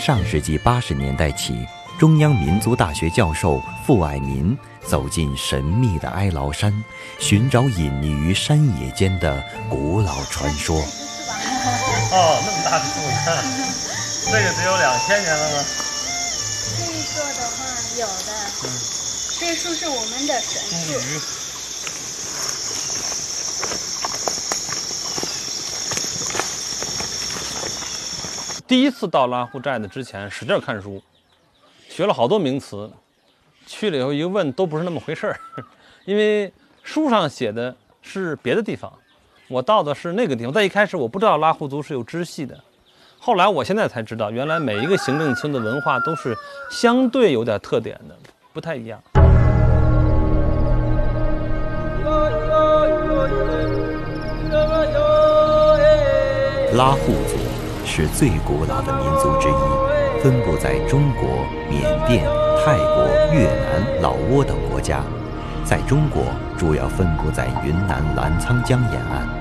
上世纪80年代起，中央民族大学教授傅爱民走进神秘的哀牢山，寻找隐匿于山野间的古老传说。 哦，那么大的树，你看，这个只有2000年了吗？ 这一个的话有的，这树是我们的神树。 第一次到拉祜寨的之前，使劲看书，学了好多名词。去了以后一问，都不是那么回事儿，因为书上写的是别的地方，我到的是那个地方。在一开始我不知道拉祜族是有支系的，后来我现在才知道，原来每一个行政村的文化都是相对有点特点的，不太一样。 拉祜族是最古老的民族之一，分布在中国、缅甸、泰国、越南、老挝等国家。在中国，主要分布在云南澜沧江沿岸。